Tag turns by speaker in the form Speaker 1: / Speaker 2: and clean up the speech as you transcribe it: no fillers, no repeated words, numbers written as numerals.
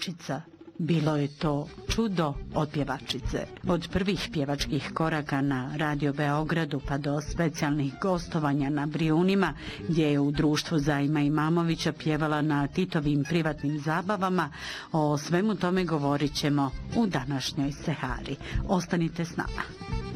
Speaker 1: pjevačica. Bilo je to čudo od pjevačice. Od prvih pjevačkih koraka na Radio Beogradu pa do specijalnih gostovanja na Brijunima, gdje je u društvu Zajma Imamovića pjevala na Titovim privatnim zabavama, o svemu tome govorit ćemo u današnjoj Sehari. Ostanite s nama.